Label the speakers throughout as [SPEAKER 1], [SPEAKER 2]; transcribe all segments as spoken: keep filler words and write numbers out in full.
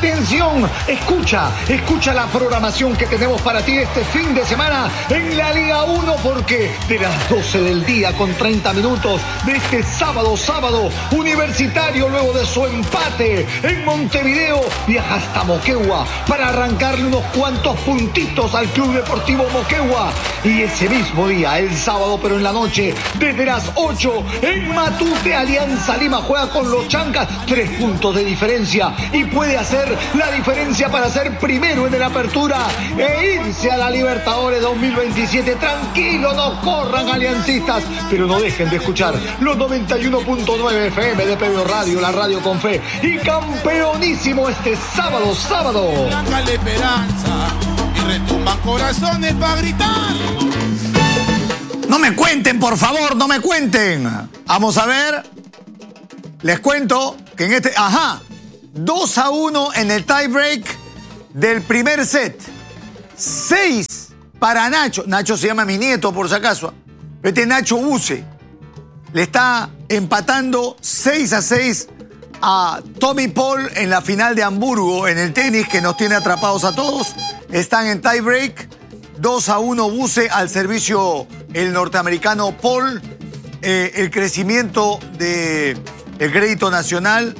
[SPEAKER 1] Atención, escucha, escucha la programación que tenemos para ti este fin de semana en la Liga uno, porque de las doce del día con treinta minutos de este sábado, sábado, Universitario, luego de su empate en Montevideo, viaja hasta Moquegua para arrancarle unos cuantos puntitos al Club Deportivo Moquegua. Y ese mismo día, el sábado, pero en la noche, desde las ocho, en Matute, Alianza Lima juega con los Chancas, tres puntos de diferencia, y puede hacer la diferencia para ser primero en la apertura e irse a la Libertadores dos mil veintisiete. Tranquilo, no corran, aliancistas, pero no dejen de escuchar los noventa y uno punto nueve F M de P B Radio, la radio con fe, y campeonísimo este sábado, sábado.
[SPEAKER 2] Blanca la esperanza y retumban corazones para gritar.
[SPEAKER 3] No me cuenten, por favor, no me cuenten. Vamos a ver. Les cuento que en este... Ajá. dos a uno en el tiebreak del primer set. seis para Nacho. Nacho se llama mi nieto, por si acaso. Este Nacho Buse. Le está empatando seis a seis a Tommy Paul en la final de Hamburgo, en el tenis, que nos tiene atrapados a todos. Están en tiebreak. dos a uno Buse al servicio el norteamericano Paul. Eh, el crecimiento del crédito nacional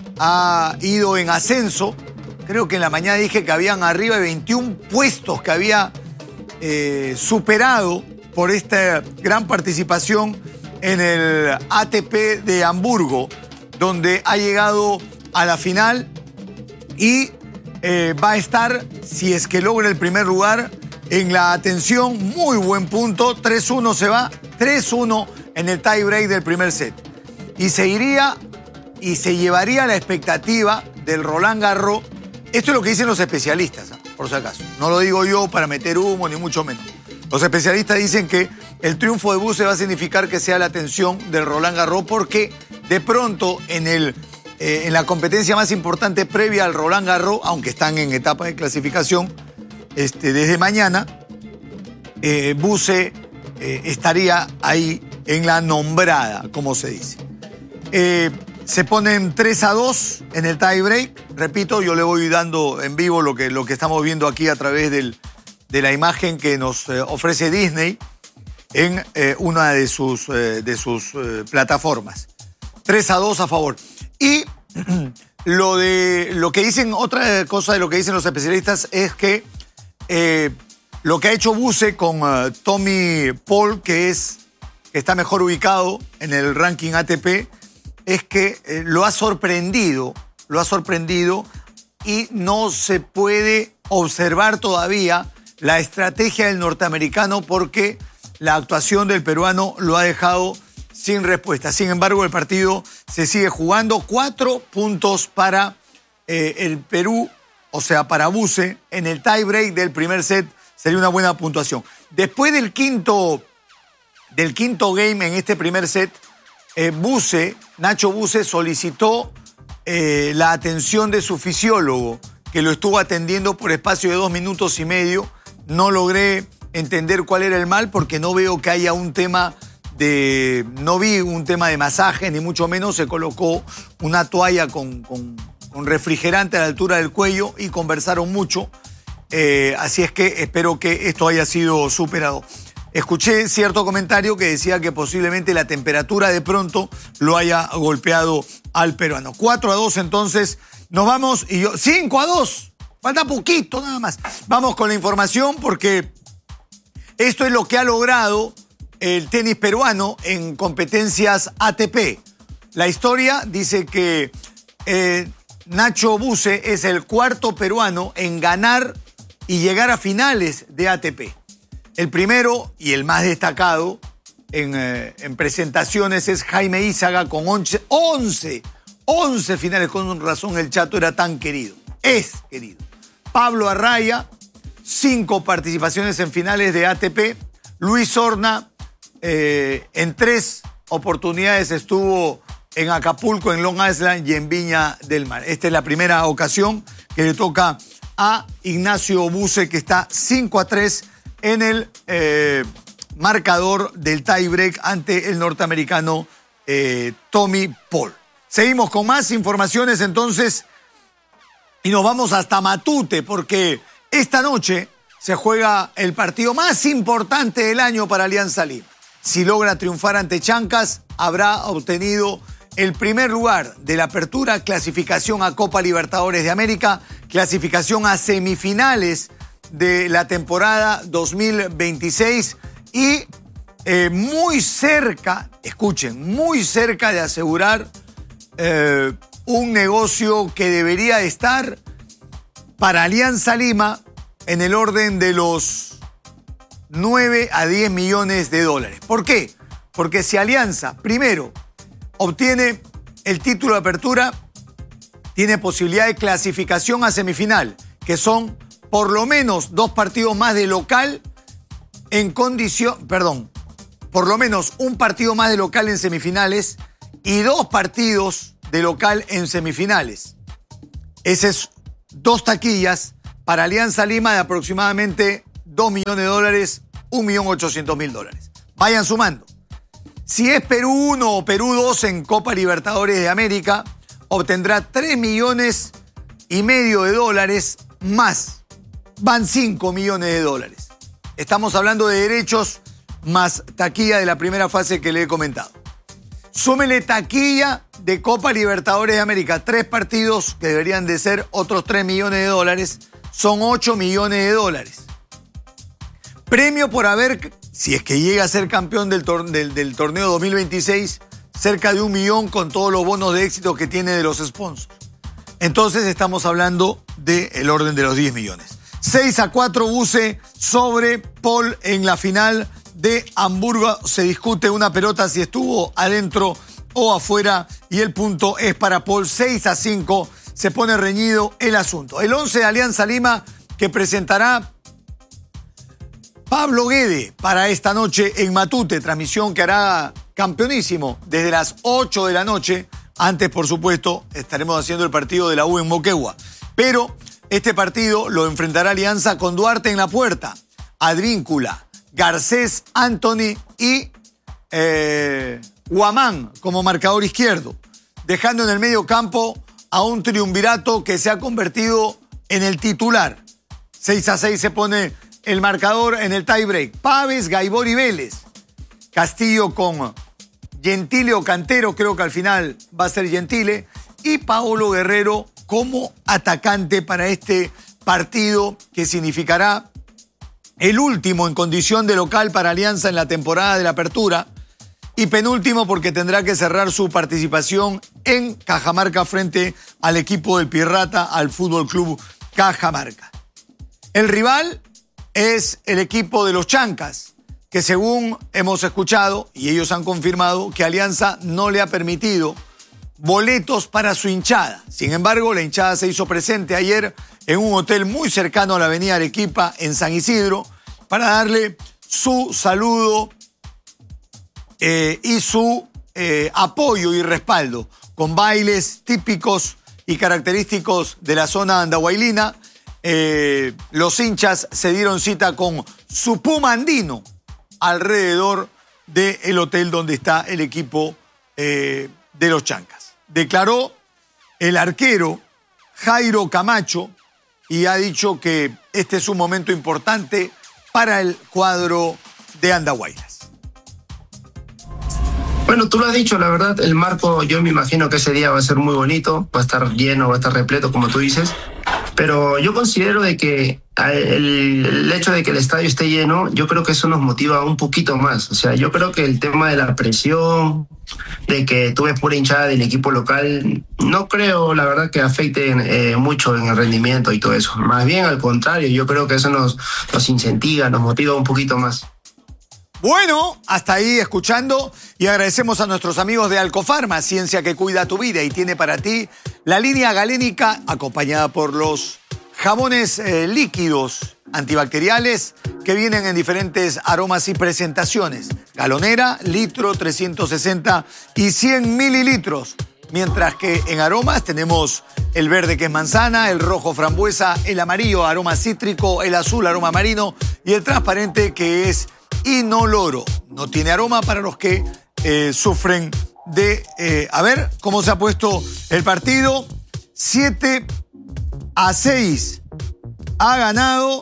[SPEAKER 3] ha ido en ascenso. Creo que en la mañana dije que habían arriba de veintiún puestos que había eh, superado por esta gran participación en el A T P de Hamburgo, donde ha llegado a la final y eh, va a estar, si es que logra el primer lugar, en la atención. Muy buen punto. tres uno se va, tres uno en el tiebreak del primer set. Y se iría y se llevaría la expectativa del Roland Garros. Esto es lo que dicen los especialistas, ¿eh? Por si acaso. No lo digo yo para meter humo, ni mucho menos. Los especialistas dicen que el triunfo de Buse va a significar que sea la atención del Roland Garros, porque de pronto en, el, eh, en la competencia más importante previa al Roland Garros, aunque están en etapa de clasificación, este, desde mañana, eh, Buse eh, estaría ahí en la nombrada, como se dice. Eh, se ponen tres a dos en el tiebreak. Repito, yo le voy dando en vivo lo que, lo que estamos viendo aquí a través del, de la imagen que nos eh, ofrece Disney en eh, una de sus, eh, de sus eh, plataformas. tres a dos a favor. Y lo, de, lo que dicen, otra cosa de lo que dicen los especialistas es que eh, lo que ha hecho Buse con uh, Tommy Paul, que, es, que está mejor ubicado en el ranking A T P, es que eh, lo ha sorprendido, lo ha sorprendido y no se puede observar todavía la estrategia del norteamericano, porque la actuación del peruano lo ha dejado sin respuesta. Sin embargo, el partido se sigue jugando. Cuatro puntos para eh, el Perú, o sea, para Buse, en el tiebreak del primer set. Sería una buena puntuación. Después del quinto, del quinto game en este primer set, eh, Buse, Nacho Buse solicitó eh, la atención de su fisiólogo, que lo estuvo atendiendo por espacio de dos minutos y medio. No logré entender cuál era el mal, porque no veo que haya un tema de... No vi un tema de masaje, ni mucho menos. Se colocó una toalla con, con, con refrigerante a la altura del cuello y conversaron mucho. Eh, así es que espero que esto haya sido superado. Escuché cierto comentario que decía que posiblemente la temperatura de pronto lo haya golpeado al peruano. cuatro a dos entonces, nos vamos y yo... cinco a dos, falta poquito nada más. Vamos con la información, porque esto es lo que ha logrado el tenis peruano en competencias A T P. La historia dice que eh, Nacho Buse es el cuarto peruano en ganar y llegar a finales de A T P. El primero y el más destacado en, eh, en presentaciones es Jaime Ízaga con once, once, once finales. Con razón el Chato era tan querido. Es querido. Pablo Arraya, cinco participaciones en finales de A T P. Luis Horna, eh, en tres oportunidades estuvo en Acapulco, en Long Island y en Viña del Mar. Esta es la primera ocasión que le toca a Ignacio Buse, que está cinco a tres en el eh, marcador del tiebreak ante el norteamericano eh, Tommy Paul. Seguimos con más informaciones entonces. Y nos vamos hasta Matute porque esta noche se juega el partido más importante del año para Alianza Lima. Si logra triunfar ante Chancas, habrá obtenido el primer lugar de la apertura, clasificación a Copa Libertadores de América, clasificación a semifinales de la temporada dos mil veintiséis y eh, muy cerca, escuchen, muy cerca de asegurar eh, un negocio que debería estar para Alianza Lima en el orden de los nueve a diez millones de dólares. ¿Por qué? Porque si Alianza, primero, obtiene el título de apertura, tiene posibilidad de clasificación a semifinal, que son por lo menos dos partidos más de local en condición, perdón, por lo menos un partido más de local en semifinales y dos partidos de local en semifinales. Esas es dos taquillas para Alianza Lima de aproximadamente dos millones de dólares, un millón ochocientos mil dólares. Vayan sumando. Si es Perú uno o Perú dos en Copa Libertadores de América, obtendrá tres millones y medio de dólares más. Van cinco millones de dólares. Estamos hablando de derechos más taquilla de la primera fase que le he comentado. Súmele taquilla de Copa Libertadores de América. Tres partidos que deberían de ser otros tres millones de dólares. Son ocho millones de dólares. Premio por haber, si es que llega a ser campeón del, tor del, del torneo dos mil veintiséis, cerca de un millón con todos los bonos de éxito que tiene de los sponsors. Entonces estamos hablando del orden de los diez millones. seis a cuatro Buse sobre Paul en la final de Hamburgo. Se discute una pelota si estuvo adentro o afuera y el punto es para Paul. seis a cinco se pone reñido el asunto. El once de Alianza Lima que presentará Pablo Guede para esta noche en Matute, transmisión que hará campeonísimo desde las ocho de la noche. Antes, por supuesto, estaremos haciendo el partido de la U en Moquegua. Pero este partido lo enfrentará Alianza con Duarte en la puerta, Advíncula, Garcés, Anthony y eh, Guamán como marcador izquierdo, dejando en el medio campo a un triunvirato que se ha convertido en el titular. seis a seis se pone el marcador en el tiebreak. Paves, Gaibor y Vélez. Castillo con Gentile o Cantero, creo que al final va a ser Gentile. Y Paolo Guerrero como atacante para este partido que significará el último en condición de local para Alianza en la temporada de la apertura y penúltimo porque tendrá que cerrar su participación en Cajamarca frente al equipo del Pirrata, al Fútbol Club Cajamarca. El rival es el equipo de los Chancas, que según hemos escuchado y ellos han confirmado que Alianza no le ha permitido boletos para su hinchada. Sin embargo, la hinchada se hizo presente ayer en un hotel muy cercano a la avenida Arequipa, en San Isidro, para darle su saludo eh, y su eh, apoyo y respaldo, con bailes típicos y característicos de la zona andahuaylina. Eh, los hinchas se dieron cita con su puma andino alrededor del hotel donde está el equipo eh, de los Chancas. Declaró el arquero Jairo Camacho y ha dicho que este es un momento importante para el cuadro de Andahuaylas.
[SPEAKER 4] Bueno, tú lo has dicho, la verdad, el marco yo me imagino que ese día va a ser muy bonito, va a estar lleno, va a estar repleto, como tú dices, pero yo considero de que el, el hecho de que el estadio esté lleno, yo creo que eso nos motiva un poquito más. O sea, yo creo que el tema de la presión, de que tú ves pura hinchada del equipo local, no creo, la verdad, que afecte eh, mucho en el rendimiento y todo eso. Más bien, al contrario, yo creo que eso nos, nos incentiva, nos motiva un poquito más.
[SPEAKER 3] Bueno, hasta ahí escuchando y agradecemos a nuestros amigos de Alcofarma, ciencia que cuida tu vida y tiene para ti la línea galénica acompañada por los jabones eh, líquidos antibacteriales que vienen en diferentes aromas y presentaciones. Galonera, litro, trescientos sesenta y cien mililitros. Mientras que en aromas tenemos el verde que es manzana, el rojo frambuesa, el amarillo aroma cítrico, el azul aroma marino y el transparente que es inoloro. No tiene aroma para los que eh, sufren de... Eh, a ver cómo se ha puesto el partido. siete a seis ha ganado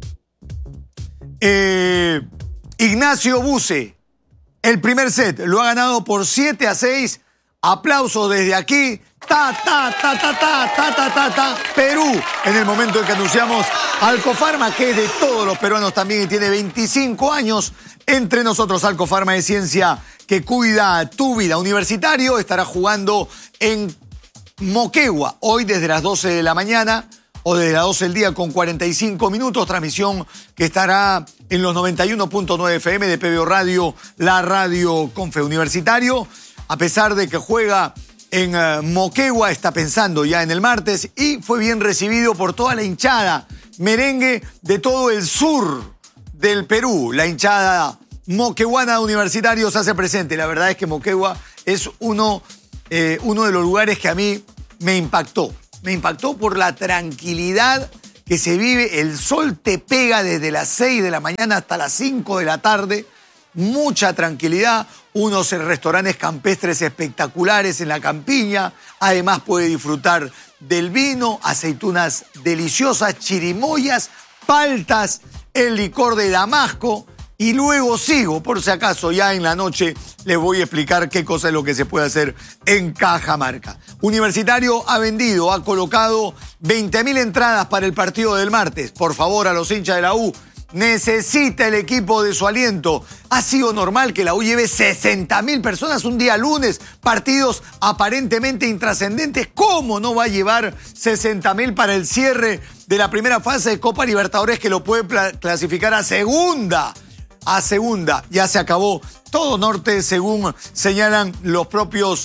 [SPEAKER 3] eh, Ignacio Buse. El primer set lo ha ganado por siete a seis. Aplausos desde aquí. Ta, ta, ta, ta, ta, ta, ta, ta, ta. Perú, en el momento en que anunciamos Alcofarma, que es de todos los peruanos también y tiene veinticinco años. Entre nosotros, Alcofarma de ciencia que cuida tu vida. Universitario estará jugando en Moquegua hoy desde las doce de la mañana o desde las doce del día con cuarenta y cinco minutos. Transmisión que estará en los noventa y uno punto nueve F M de P B O Radio, la radio Confe. Universitario, a pesar de que juega en uh, Moquegua, está pensando ya en el martes y fue bien recibido por toda la hinchada merengue de todo el sur del Perú. La hinchada moqueguana de Universitario se hace presente. La verdad es que Moquegua es uno, eh, uno de los lugares que a mí me impactó. Me impactó por la tranquilidad que se vive. El sol te pega desde las seis de la mañana hasta las cinco de la tarde. Mucha tranquilidad, unos restaurantes campestres espectaculares en la campiña. Además puede disfrutar del vino, aceitunas deliciosas, chirimoyas, paltas, el licor de Damasco. Y luego sigo, por si acaso, ya en la noche les voy a explicar qué cosa es lo que se puede hacer en Cajamarca. Universitario ha vendido, ha colocado veinte mil entradas para el partido del martes. Por favor, a los hinchas de la U, necesita el equipo de su aliento. Ha sido normal que la U lleve sesenta mil personas un día lunes, partidos aparentemente intrascendentes. ¿Cómo no va a llevar sesenta mil para el cierre de la primera fase de Copa Libertadores que lo puede clasificar a segunda? A segunda, ya se acabó todo norte, según señalan los propios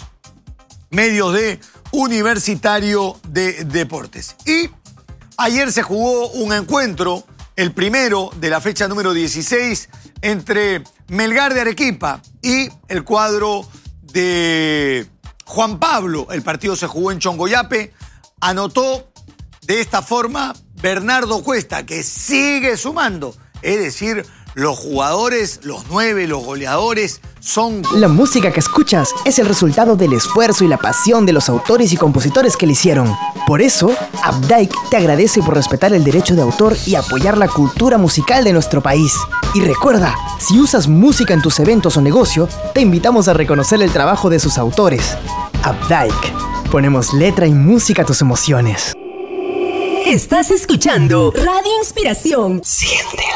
[SPEAKER 3] medios de Universitario de Deportes. Y ayer se jugó un encuentro, el primero de la fecha número dieciséis, entre Melgar de Arequipa y el cuadro de Juan Pablo. El partido se jugó en Chongoyape. Anotó de esta forma Bernardo Cuesta, que sigue sumando, es decir, los jugadores, los nueve, los goleadores son...
[SPEAKER 5] La música que escuchas es el resultado del esfuerzo y la pasión de los autores y compositores que la hicieron. Por eso, Updike te agradece por respetar el derecho de autor y apoyar la cultura musical de nuestro país. Y recuerda, si usas música en tus eventos o negocio, te invitamos a reconocer el trabajo de sus autores. Updike. Ponemos letra y música a tus emociones.
[SPEAKER 6] Estás escuchando Radio Inspiración.
[SPEAKER 5] Siéntela.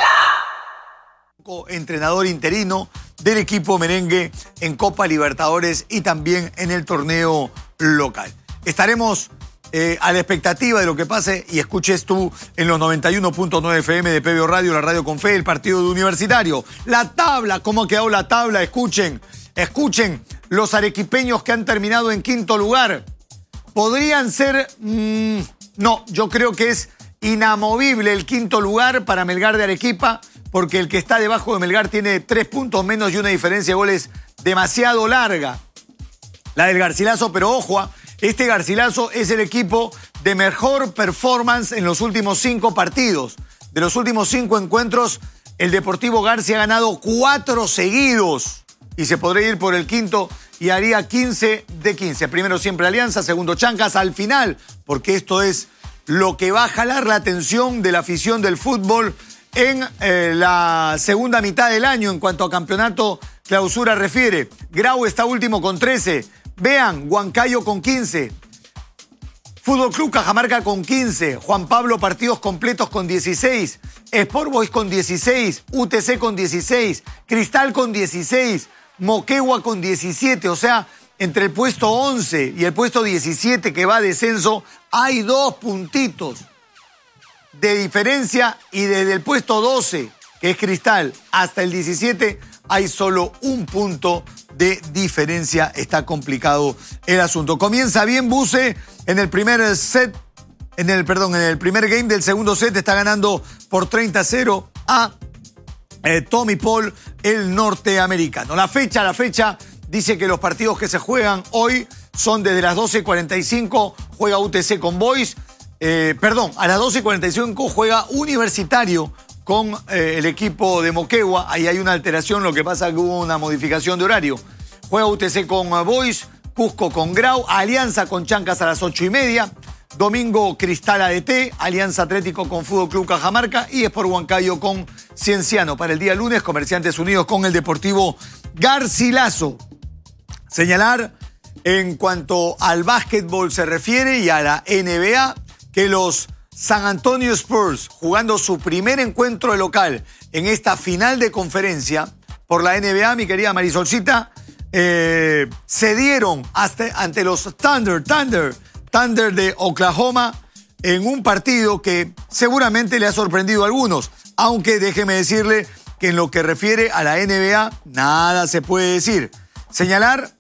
[SPEAKER 3] Entrenador interino del equipo merengue en Copa Libertadores y también en el torneo local. Estaremos eh, a la expectativa de lo que pase y escuches tú en los noventa y uno punto nueve F M de P B O Radio, la radio Confe, el partido de Universitario. La tabla, ¿cómo ha quedado la tabla? Escuchen, escuchen los arequipeños que han terminado en quinto lugar. Podrían ser... Mmm, no, yo creo que es inamovible el quinto lugar para Melgar de Arequipa, porque el que está debajo de Melgar tiene tres puntos menos y una diferencia de goles demasiado larga. La del Garcilaso, pero ojo, este Garcilaso es el equipo de mejor performance en los últimos cinco partidos. De los últimos cinco encuentros, el Deportivo García ha ganado cuatro seguidos y se podría ir por el quinto y haría quince de quince. Primero siempre Alianza, segundo Chancas, al final, porque esto es lo que va a jalar la atención de la afición del fútbol en eh, la segunda mitad del año en cuanto a campeonato clausura refiere. Grau está último con trece. Vean, Huancayo con quince. Fútbol Club Cajamarca con quince. Juan Pablo partidos completos con dieciséis. Sport Boys con dieciséis. U T C con dieciséis. Cristal con dieciséis. Moquegua con diecisiete. O sea, entre el puesto once y el puesto diecisiete que va a descenso hay dos puntitos de diferencia y desde el puesto doce, que es Cristal, hasta el diecisiete hay solo un punto de diferencia. Está complicado el asunto. Comienza bien Buse en el primer set, en el, perdón, en el primer game del segundo set está ganando por treinta a cero a eh, Tommy Paul, el norteamericano. La fecha, la fecha dice que los partidos que se juegan hoy son desde las doce y cuarenta y cinco, juega U T C con Boys. Eh, perdón, a las doce y cuarenta y cinco juega Universitario con eh, el equipo de Moquegua. Ahí hay una alteración, lo que pasa es que hubo una modificación de horario. Juega U T C con uh, Boys, Cusco con Grau, Alianza con Chancas a las ocho y media, Domingo Cristal A D T, Alianza Atlético con Fútbol Club Cajamarca y Sport Huancayo con Cienciano. Para el día lunes, Comerciantes Unidos con el Deportivo Garcilaso. Señalar en cuanto al básquetbol se refiere y a la N B A que los San Antonio Spurs, jugando su primer encuentro de local en esta final de conferencia por la N B A, mi querida Marisolcita, eh, cedieron hasta, ante los Thunder, Thunder, Thunder de Oklahoma en un partido que seguramente le ha sorprendido a algunos, aunque déjeme decirle que en lo que refiere a la N B A nada se puede decir. Señalar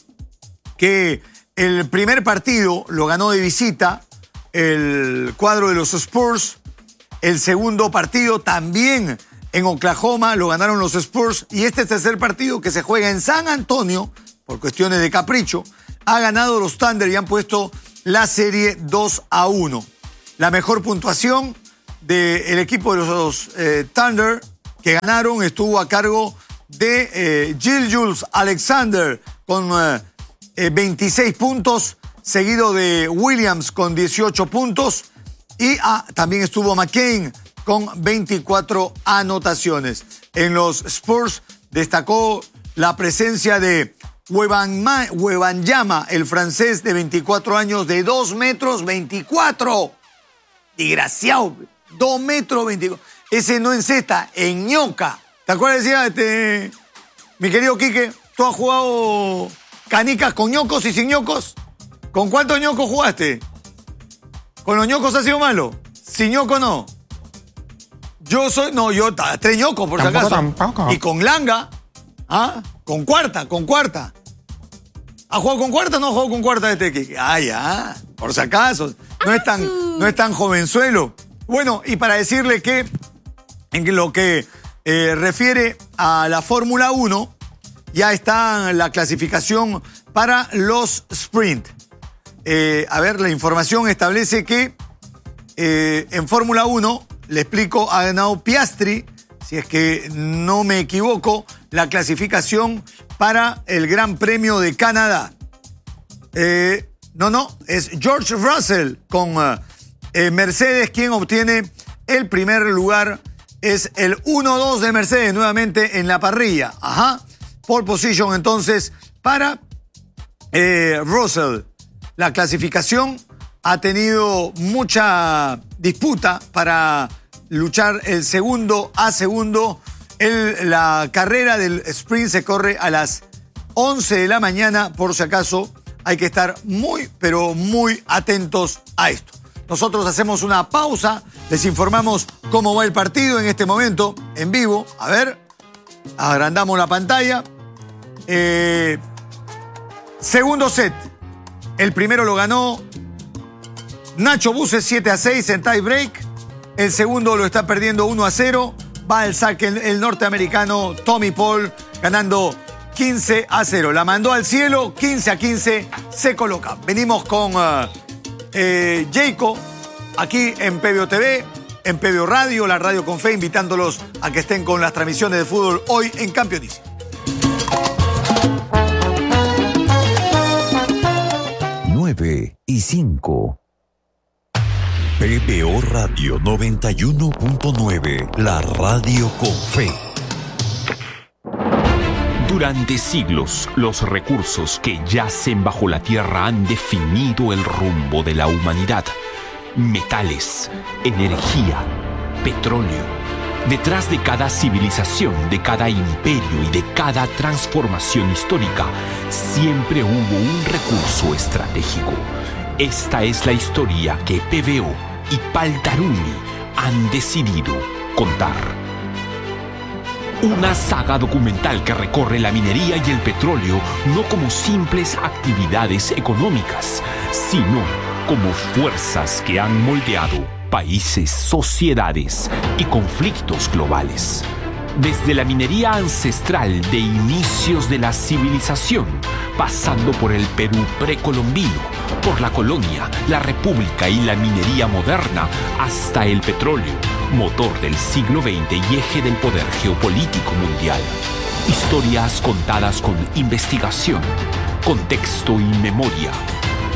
[SPEAKER 3] que el primer partido lo ganó de visita el cuadro de los Spurs, el segundo partido también en Oklahoma lo ganaron los Spurs y este tercer partido que se juega en San Antonio, por cuestiones de capricho, ha ganado los Thunder y han puesto la serie dos a uno. La mejor puntuación del equipo de los eh, Thunder que ganaron estuvo a cargo de eh, Jill Jules Alexander con eh, eh, veintiséis puntos, seguido de Williams con dieciocho puntos y ah, también estuvo McCain con veinticuatro anotaciones. En los Spurs destacó la presencia de Wembanyama, el francés de veinticuatro años, de dos metros veinticuatro. Desgraciado, dos metros veinticuatro. Ese no encesta, en ñoca. ¿Te acuerdas? Decía, este, mi querido Quique, ¿tú has jugado canicas con ñocos y sin ñocos? ¿Con cuántos ñocos jugaste? ¿Con los ñocos ha sido malo? Sin ñoco no. Yo soy, no, yo, tres ñocos por
[SPEAKER 7] Tampoco,
[SPEAKER 3] si acaso.
[SPEAKER 7] tampoco.
[SPEAKER 3] Y con langa, ¿ah? Con cuarta, con cuarta. ¿Ha jugado con cuarta o no ha jugado con cuarta este Quique? Ah, ya, por si acaso. No es tan, no es tan jovenzuelo. Bueno, y para decirle que en lo que eh, refiere a la Fórmula uno, ya está la clasificación para los sprint. Eh, a ver, la información establece que eh, en Fórmula uno, le explico, ha ganado Piastri, si es que no me equivoco, la clasificación para el Gran Premio de Canadá. Eh, no, no, es George Russell con uh, eh, Mercedes quien obtiene el primer lugar. Es el uno dos de Mercedes nuevamente en la parrilla. Ajá. Pole position entonces para eh, Russell. La clasificación ha tenido mucha disputa para luchar el segundo a segundo. El, la carrera del sprint se corre a las once de la mañana. Por si acaso hay que estar muy, pero muy atentos a esto. Nosotros hacemos una pausa. Les informamos cómo va el partido en este momento, en vivo. A ver, agrandamos la pantalla. Eh, segundo set. El primero lo ganó Nacho Buses siete a seis en tie break. El segundo lo está perdiendo uno a cero. Va al saque el, el norteamericano Tommy Paul ganando quince a cero. La mandó al cielo, quince a quince se coloca. Venimos con uh, eh, Jayco aquí en P B O T V, en P B O Radio, la radio con fe, invitándolos a que estén con las transmisiones de fútbol hoy en Campeonísimo.
[SPEAKER 8] nueve y cinco. P B O Radio noventa y uno punto nueve, la radio con fe.
[SPEAKER 9] Durante siglos, los recursos que yacen bajo la tierra han definido el rumbo de la humanidad. Metales, energía, petróleo. Detrás de cada civilización, de cada imperio y de cada transformación histórica, siempre hubo un recurso estratégico. Esta es la historia que P B O y Paltaruni han decidido contar. Una saga documental que recorre la minería y el petróleo no como simples actividades económicas, sino como fuerzas que han moldeado países, sociedades y conflictos globales. Desde la minería ancestral de inicios de la civilización, pasando por el Perú precolombino, por la colonia, la república y la minería moderna, hasta el petróleo, motor del siglo veinte y eje del poder geopolítico mundial. Historias contadas con investigación, contexto y memoria.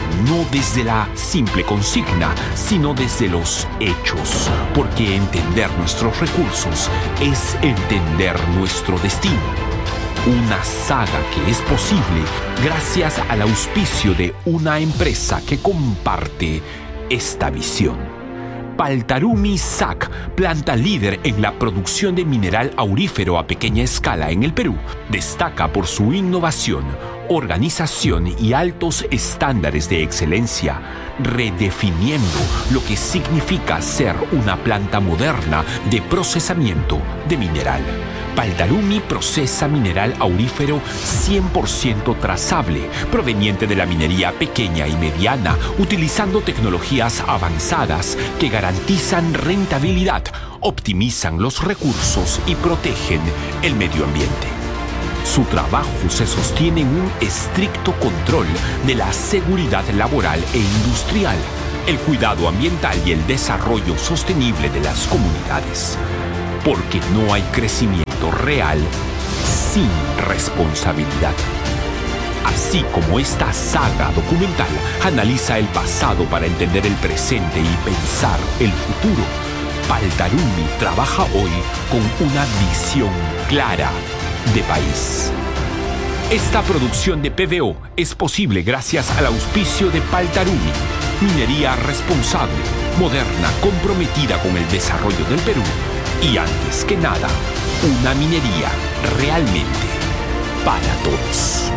[SPEAKER 9] no desde la simple consigna, sino desde los hechos, porque entender nuestros recursos es entender nuestro destino. Una saga que es posible gracias al auspicio de una empresa que comparte esta visión. Paltarumi S A C, planta líder en la producción de mineral aurífero a pequeña escala en el Perú, destaca por su innovación, organización y altos estándares de excelencia, redefiniendo lo que significa ser una planta moderna de procesamiento de mineral. Paltarumi procesa mineral aurífero cien por ciento trazable, proveniente de la minería pequeña y mediana, utilizando tecnologías avanzadas que garantizan rentabilidad, optimizan los recursos y protegen el medio ambiente. Su trabajo se sostiene en un estricto control de la seguridad laboral e industrial, el cuidado ambiental y el desarrollo sostenible de las comunidades. Porque no hay crecimiento real sin responsabilidad. Así como esta saga documental analiza el pasado para entender el presente y pensar el futuro, Paltarumi trabaja hoy con una visión clara de país. Esta producción de P V O es posible gracias al auspicio de Paltarumi, minería responsable, moderna, comprometida con el desarrollo del Perú y, antes que nada, una minería realmente para todos.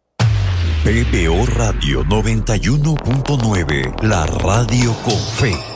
[SPEAKER 8] P B O Radio noventa y uno punto nueve, la radio con fe.